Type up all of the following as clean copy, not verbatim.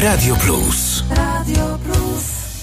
Radio Plus. Radio Plus.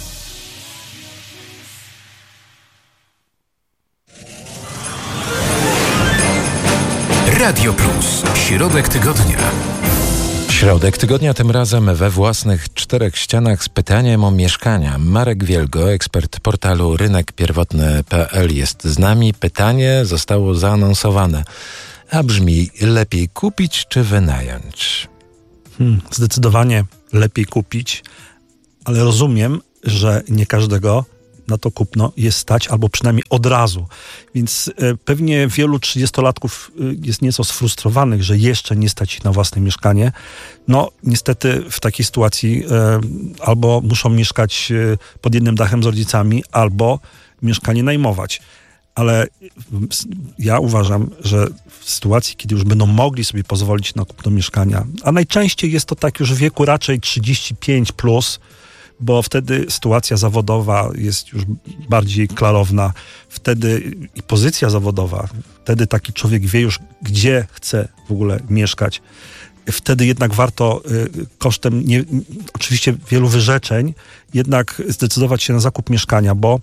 Radio Plus. Środek tygodnia. Środek tygodnia, tym razem we własnych czterech ścianach z pytaniem o mieszkania. Marek Wielgo, ekspert portalu rynekpierwotny.pl jest z nami. Pytanie zostało zaanonsowane, a brzmi: lepiej kupić czy wynająć? Zdecydowanie lepiej kupić, ale rozumiem, że nie każdego na to kupno jest stać, albo przynajmniej od razu. Więc pewnie wielu 30-latków jest nieco sfrustrowanych, że jeszcze nie stać ich na własne mieszkanie. No, niestety w takiej sytuacji albo muszą mieszkać pod jednym dachem z rodzicami, albo mieszkanie najmować. Ale ja uważam, że w sytuacji, kiedy już będą mogli sobie pozwolić na kupno mieszkania, a najczęściej jest to tak już w wieku raczej 35+, bo wtedy sytuacja zawodowa jest już bardziej klarowna, wtedy i pozycja zawodowa, wtedy taki człowiek wie już, gdzie chce w ogóle mieszkać. Wtedy jednak warto kosztem oczywiście wielu wyrzeczeń jednak zdecydować się na zakup mieszkania, bo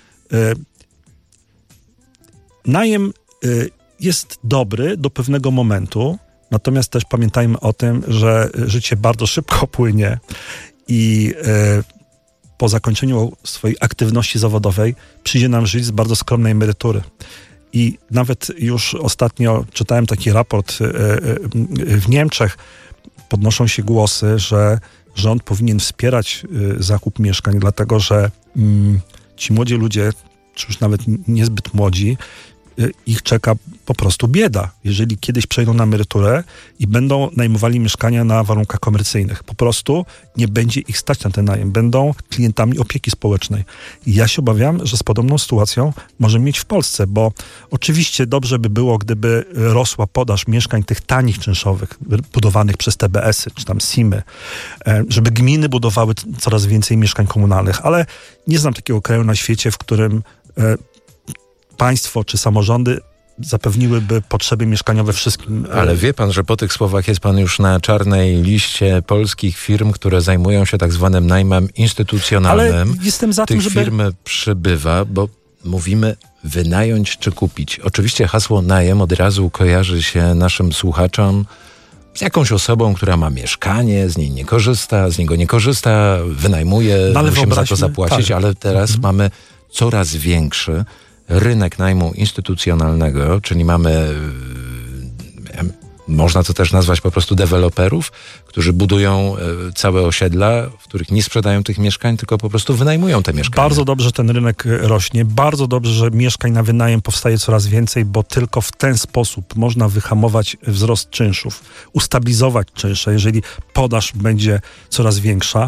najem jest dobry do pewnego momentu, natomiast też pamiętajmy o tym, że życie bardzo szybko płynie i po zakończeniu swojej aktywności zawodowej przyjdzie nam żyć z bardzo skromnej emerytury. I nawet już ostatnio czytałem taki raport w Niemczech, podnoszą się głosy, że rząd powinien wspierać zakup mieszkań, dlatego że ci młodzi ludzie, czy już nawet niezbyt młodzi, ich czeka po prostu bieda, jeżeli kiedyś przejdą na emeryturę i będą najmowali mieszkania na warunkach komercyjnych. Po prostu nie będzie ich stać na ten najem. Będą klientami opieki społecznej. I ja się obawiam, że z podobną sytuacją możemy mieć w Polsce, bo oczywiście dobrze by było, gdyby rosła podaż mieszkań tych tanich czynszowych, budowanych przez TBS-y, czy tam SIM-y, żeby gminy budowały coraz więcej mieszkań komunalnych, ale nie znam takiego kraju na świecie, w którym państwo czy samorządy zapewniłyby potrzeby mieszkaniowe wszystkim. Ale wie pan, że po tych słowach jest pan już na czarnej liście polskich firm, które zajmują się tak zwanym najmem instytucjonalnym. Ale jestem za tym, żeby... Tych firm przybywa, bo mówimy wynająć czy kupić. Oczywiście hasło najem od razu kojarzy się naszym słuchaczom z jakąś osobą, która ma mieszkanie, z niego nie korzysta, wynajmuje, musimy za to zapłacić, tak. Ale teraz mamy coraz większy rynek najmu instytucjonalnego, czyli mamy, można to też nazwać po prostu deweloperów, którzy budują całe osiedla, w których nie sprzedają tych mieszkań, tylko po prostu wynajmują te mieszkania. Bardzo dobrze, że ten rynek rośnie. Bardzo dobrze, że mieszkań na wynajem powstaje coraz więcej, bo tylko w ten sposób można wyhamować wzrost czynszów, ustabilizować czynsze, jeżeli podaż będzie coraz większa.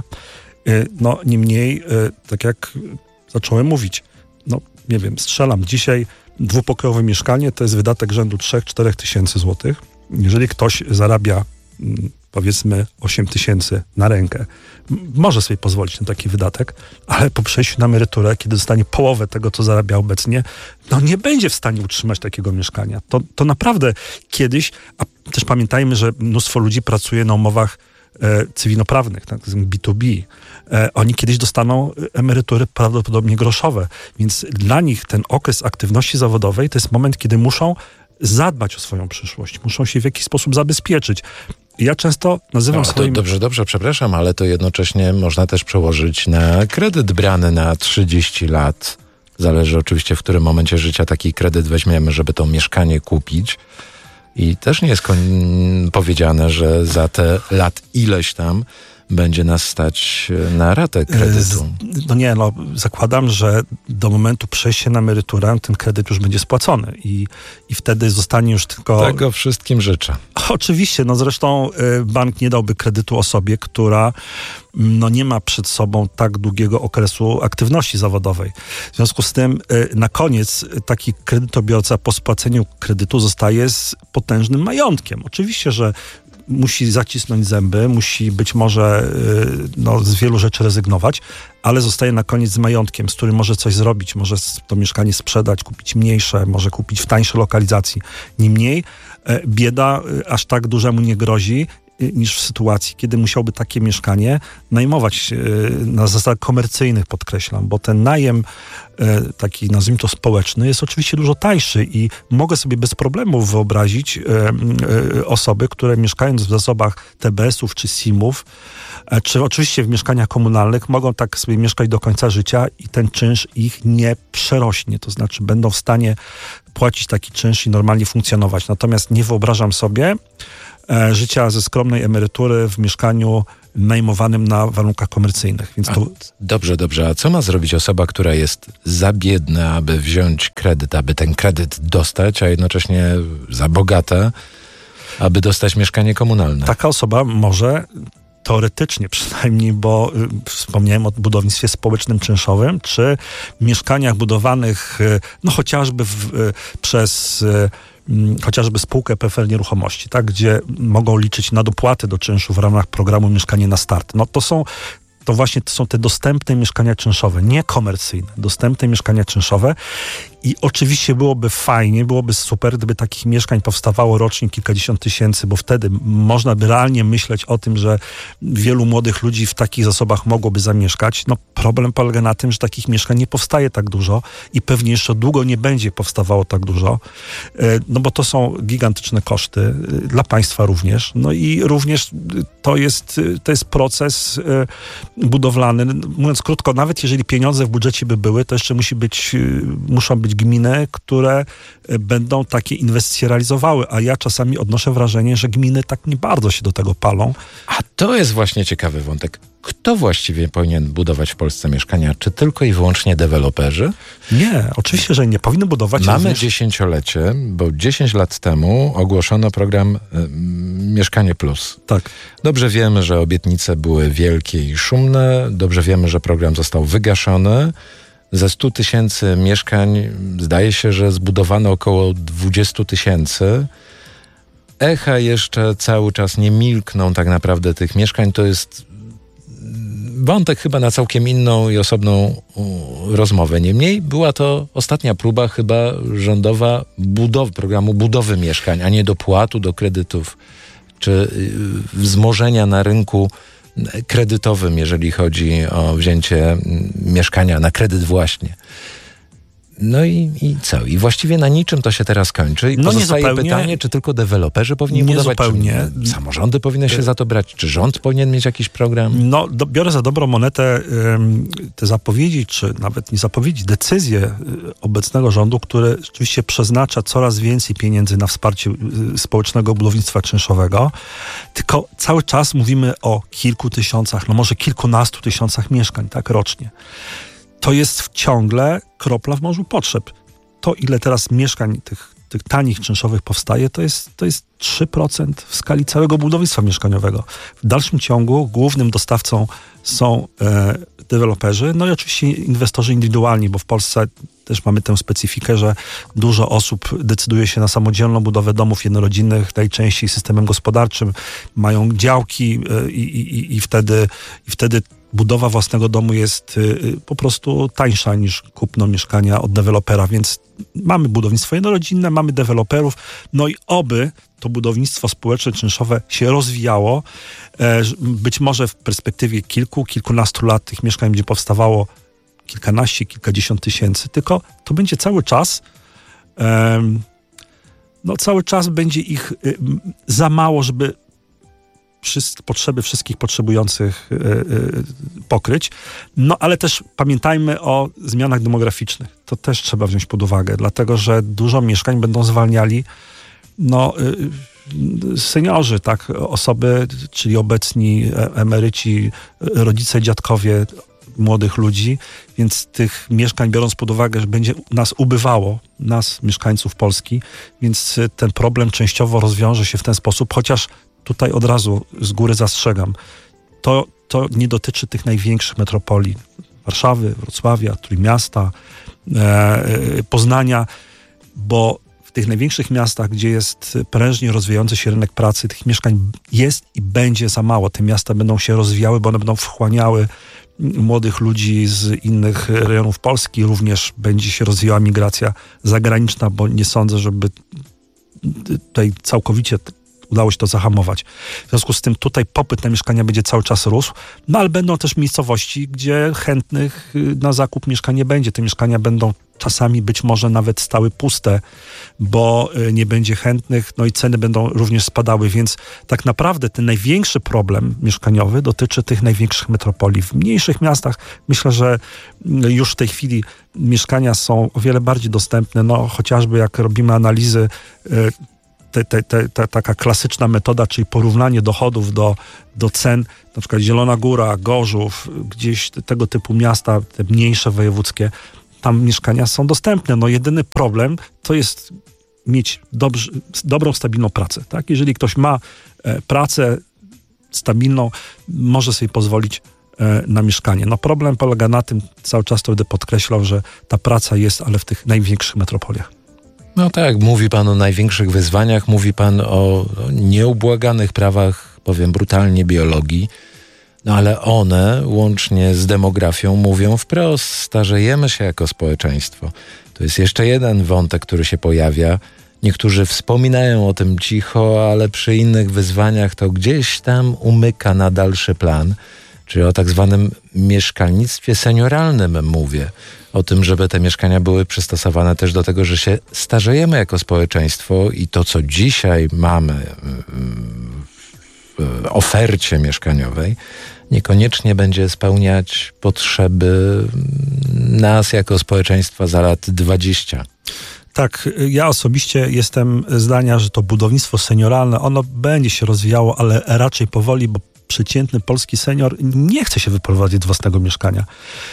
No niemniej, tak jak zacząłem mówić, nie wiem, strzelam. Dzisiaj dwupokojowe mieszkanie to jest wydatek rzędu 3-4 tysięcy złotych. Jeżeli ktoś zarabia powiedzmy 8 tysięcy na rękę, może sobie pozwolić na taki wydatek, ale po przejściu na emeryturę, kiedy dostanie połowę tego, co zarabia obecnie, nie będzie w stanie utrzymać takiego mieszkania. To naprawdę kiedyś, a też pamiętajmy, że mnóstwo ludzi pracuje na umowach cywilnoprawnych, tak, B2B. Oni kiedyś dostaną emerytury prawdopodobnie groszowe, więc dla nich ten okres aktywności zawodowej to jest moment, kiedy muszą zadbać o swoją przyszłość, muszą się w jakiś sposób zabezpieczyć. Ja często nazywam swoim... Dobrze, przepraszam, ale to jednocześnie można też przełożyć na kredyt brany na 30 lat. Zależy oczywiście, w którym momencie życia taki kredyt weźmiemy, żeby to mieszkanie kupić. I też nie jest powiedziane, że za te lat ileś tam będzie nas stać na ratę kredytu. Zakładam, że do momentu przejścia na emeryturę ten kredyt już będzie spłacony i wtedy zostanie już tylko... Tego wszystkim życzę. Oczywiście, zresztą bank nie dałby kredytu osobie, która nie ma przed sobą tak długiego okresu aktywności zawodowej. W związku z tym na koniec taki kredytobiorca po spłaceniu kredytu zostaje z potężnym majątkiem. Oczywiście, że musi zacisnąć zęby, musi być może z wielu rzeczy rezygnować, ale zostaje na koniec z majątkiem, z którym może coś zrobić, może to mieszkanie sprzedać, kupić mniejsze, może kupić w tańszej lokalizacji. Niemniej bieda aż tak dużemu nie grozi, niż w sytuacji, kiedy musiałby takie mieszkanie najmować na zasadach komercyjnych, podkreślam, bo ten najem taki, nazwijmy to, społeczny jest oczywiście dużo tańszy i mogę sobie bez problemów wyobrazić osoby, które mieszkając w zasobach TBS-ów czy SIM-ów, czy oczywiście w mieszkaniach komunalnych mogą tak sobie mieszkać do końca życia i ten czynsz ich nie przerośnie, to znaczy będą w stanie płacić taki czynsz i normalnie funkcjonować. Natomiast nie wyobrażam sobie życia ze skromnej emerytury w mieszkaniu najmowanym na warunkach komercyjnych. Więc to... Dobrze. A co ma zrobić osoba, która jest za biedna, aby wziąć kredyt, aby ten kredyt dostać, a jednocześnie za bogata, aby dostać mieszkanie komunalne? Taka osoba może teoretycznie przynajmniej, bo wspomniałem o budownictwie społecznym czynszowym, czy mieszkaniach budowanych chociażby przez chociażby spółkę PFR Nieruchomości, tak, gdzie mogą liczyć na dopłaty do czynszu w ramach programu Mieszkanie na Start. To właśnie są te dostępne mieszkania czynszowe, nie komercyjne, dostępne mieszkania czynszowe. I oczywiście byłoby fajnie, byłoby super, gdyby takich mieszkań powstawało rocznie kilkadziesiąt tysięcy, bo wtedy można by realnie myśleć o tym, że wielu młodych ludzi w takich zasobach mogłoby zamieszkać. Problem polega na tym, że takich mieszkań nie powstaje tak dużo i pewnie jeszcze długo nie będzie powstawało tak dużo, bo to są gigantyczne koszty dla państwa również. I również to jest proces budowlany. Mówiąc krótko, nawet jeżeli pieniądze w budżecie by były, to jeszcze muszą być gminy, które będą takie inwestycje realizowały, a ja czasami odnoszę wrażenie, że gminy tak nie bardzo się do tego palą. A to jest właśnie ciekawy wątek. Kto właściwie powinien budować w Polsce mieszkania? Czy tylko i wyłącznie deweloperzy? Nie, oczywiście, że nie. Powinny budować... Mamy dziesięciolecie, bo 10 lat temu ogłoszono program Mieszkanie Plus. Tak. Dobrze wiemy, że obietnice były wielkie i szumne. Dobrze wiemy, że program został wygaszony. Ze 100 tysięcy mieszkań zdaje się, że zbudowano około 20 tysięcy. Echa jeszcze cały czas nie milkną tak naprawdę tych mieszkań. To jest wątek chyba na całkiem inną i osobną rozmowę. Niemniej była to ostatnia próba chyba rządowa programu budowy mieszkań, a nie dopłatu do kredytów, czy wzmożenia na rynku kredytowym, jeżeli chodzi o wzięcie mieszkania na kredyt właśnie. I co? I właściwie na niczym to się teraz kończy. I pozostaje pytanie, czy tylko deweloperzy powinni budować, zupełnie. Czy samorządy powinny się za to brać, czy rząd powinien mieć jakiś program? Biorę za dobrą monetę te zapowiedzi, czy nawet nie zapowiedzi, decyzje obecnego rządu, które rzeczywiście przeznacza coraz więcej pieniędzy na wsparcie społecznego budownictwa czynszowego. Tylko cały czas mówimy o kilku tysiącach, może kilkunastu tysiącach mieszkań, tak, rocznie. To jest ciągle kropla w morzu potrzeb. To, ile teraz mieszkań tych tanich czynszowych powstaje, to jest 3% w skali całego budownictwa mieszkaniowego. W dalszym ciągu głównym dostawcą są deweloperzy, i oczywiście inwestorzy indywidualni, bo w Polsce też mamy tę specyfikę, że dużo osób decyduje się na samodzielną budowę domów jednorodzinnych, najczęściej systemem gospodarczym, mają działki i wtedy budowa własnego domu jest po prostu tańsza niż kupno mieszkania od dewelopera, więc mamy budownictwo jednorodzinne, mamy deweloperów, i oby to budownictwo społeczne, czynszowe się rozwijało. Być może w perspektywie kilkunastu lat tych mieszkań będzie powstawało kilkanaście, kilkadziesiąt tysięcy, tylko to będzie cały czas cały czas będzie ich za mało, żeby potrzeby wszystkich potrzebujących pokryć. Ale też pamiętajmy o zmianach demograficznych. To też trzeba wziąć pod uwagę, dlatego że dużo mieszkań będą zwalniali seniorzy, tak, osoby, czyli obecni emeryci, rodzice, dziadkowie młodych ludzi, więc tych mieszkań, biorąc pod uwagę, że będzie nas ubywało, nas, mieszkańców Polski, więc ten problem częściowo rozwiąże się w ten sposób, chociaż tutaj od razu z góry zastrzegam, to nie dotyczy tych największych metropolii, Warszawy, Wrocławia, Trójmiasta, Poznania, bo w tych największych miastach, gdzie jest prężnie rozwijający się rynek pracy, tych mieszkań jest i będzie za mało. Te miasta będą się rozwijały, bo one będą wchłaniały młodych ludzi z innych rejonów Polski. Również będzie się rozwijała migracja zagraniczna, bo nie sądzę, żeby tutaj całkowicie udało się to zahamować. W związku z tym tutaj popyt na mieszkania będzie cały czas rósł, no ale będą też miejscowości, gdzie chętnych na zakup mieszkań nie będzie. Te mieszkania będą czasami być może nawet stały puste, bo nie będzie chętnych, no i ceny będą również spadały, więc tak naprawdę ten największy problem mieszkaniowy dotyczy tych największych metropolii. W mniejszych miastach myślę, że już w tej chwili mieszkania są o wiele bardziej dostępne, no chociażby jak robimy analizy, taka klasyczna metoda, czyli porównanie dochodów do cen, na przykład Zielona Góra, Gorzów, gdzieś tego typu miasta, te mniejsze wojewódzkie, tam mieszkania są dostępne. No jedyny problem to jest mieć dobrą, stabilną pracę. Tak? Jeżeli ktoś ma pracę stabilną, może sobie pozwolić na mieszkanie. No problem polega na tym, cały czas to będę podkreślał, że ta praca jest, ale w tych największych metropoliach. No tak, mówi pan o największych wyzwaniach, mówi pan o nieubłaganych prawach, powiem brutalnie, biologii. No ale one, łącznie z demografią, mówią wprost, starzejemy się jako społeczeństwo. To jest jeszcze jeden wątek, który się pojawia. Niektórzy wspominają o tym cicho, ale przy innych wyzwaniach to gdzieś tam umyka na dalszy plan. Czyli o tak zwanym mieszkalnictwie senioralnym mówię. O tym, żeby te mieszkania były przystosowane też do tego, że się starzejemy jako społeczeństwo i to, co dzisiaj mamy w ofercie mieszkaniowej, niekoniecznie będzie spełniać potrzeby nas jako społeczeństwa za lat 20. Tak, ja osobiście jestem zdania, że to budownictwo senioralne, ono będzie się rozwijało, ale raczej powoli, bo przeciętny polski senior nie chce się wyprowadzić z własnego mieszkania.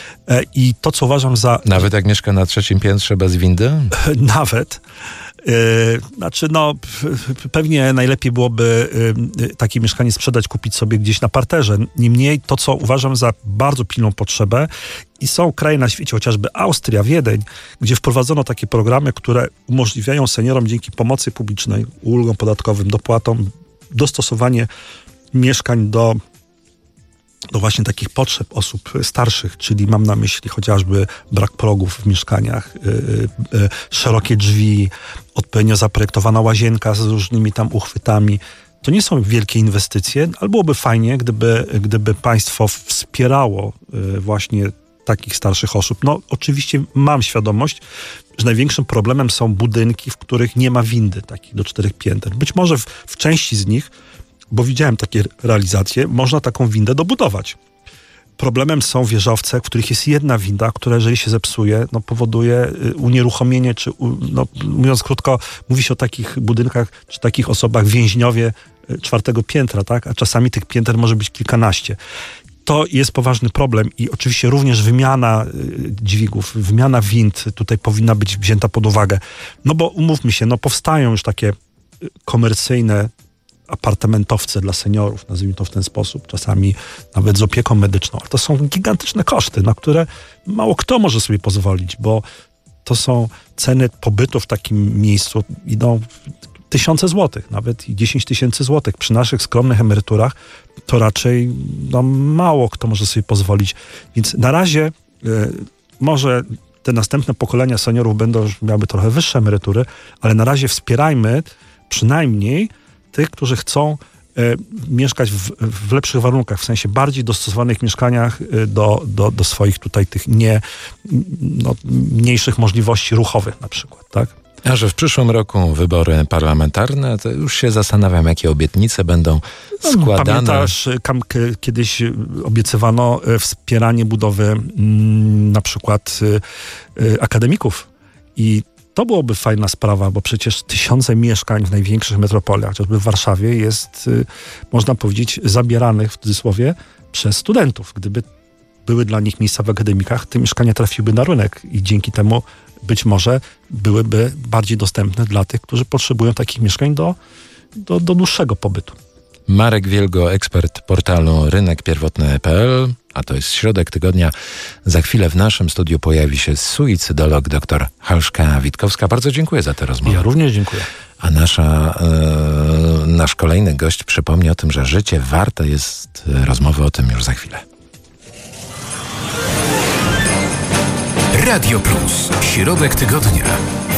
I to, co uważam za... Nawet jak mieszka na 3. piętrze bez windy? Nawet. Znaczy, no, pewnie najlepiej byłoby takie mieszkanie sprzedać, kupić sobie gdzieś na parterze. Niemniej to, co uważam za bardzo pilną potrzebę i są kraje na świecie, chociażby Austria, Wiedeń, gdzie wprowadzono takie programy, które umożliwiają seniorom dzięki pomocy publicznej, ulgom podatkowym, dopłatom, dostosowanie mieszkań do właśnie takich potrzeb osób starszych, czyli mam na myśli chociażby brak progów w mieszkaniach, szerokie drzwi, odpowiednio zaprojektowana łazienka z różnymi tam uchwytami. To nie są wielkie inwestycje, ale byłoby fajnie, gdyby państwo wspierało właśnie takich starszych osób. No oczywiście mam świadomość, że największym problemem są budynki, w których nie ma windy takich do 4 pięter. Być może w części z nich, bo widziałem takie realizacje, można taką windę dobudować. Problemem są wieżowce, w których jest jedna winda, która jeżeli się zepsuje, no powoduje unieruchomienie, czy no, mówiąc krótko, mówi się o takich budynkach, czy takich osobach więźniowie 4. piętra, tak? A czasami tych pięter może być kilkanaście. To jest poważny problem i oczywiście również wymiana dźwigów, wymiana wind tutaj powinna być wzięta pod uwagę. No bo umówmy się, no powstają już takie komercyjne apartamentowce dla seniorów, nazwijmy to w ten sposób, czasami nawet z opieką medyczną. Ale to są gigantyczne koszty, na które mało kto może sobie pozwolić, bo to są ceny pobytu w takim miejscu, idą tysiące złotych, nawet i 10 000 złotych. Przy naszych skromnych emeryturach to raczej no, mało kto może sobie pozwolić. Więc na razie może te następne pokolenia seniorów będą już miały trochę wyższe emerytury, ale na razie wspierajmy przynajmniej tych, którzy chcą mieszkać w lepszych warunkach, w sensie bardziej dostosowanych mieszkaniach do swoich tutaj tych mniejszych możliwości ruchowych na przykład, tak? A że w przyszłym roku wybory parlamentarne, to już się zastanawiam, jakie obietnice będą składane. Pamiętasz, kiedyś obiecywano wspieranie budowy na przykład akademików i to byłoby fajna sprawa, bo przecież tysiące mieszkań w największych metropoliach, chociażby w Warszawie, jest, można powiedzieć, zabieranych w cudzysłowie przez studentów. Gdyby były dla nich miejsca w akademikach, te mieszkania trafiłyby na rynek i dzięki temu być może byłyby bardziej dostępne dla tych, którzy potrzebują takich mieszkań do dłuższego pobytu. Marek Wielgo, ekspert portalu rynekpierwotny.pl, a to jest środek tygodnia. Za chwilę w naszym studiu pojawi się suicydolog dr Halszka Witkowska. Bardzo dziękuję za tę rozmowę. Ja również dziękuję. A nasz kolejny gość przypomni o tym, że życie warte jest rozmowy o tym już za chwilę. Radio Plus. Środek tygodnia.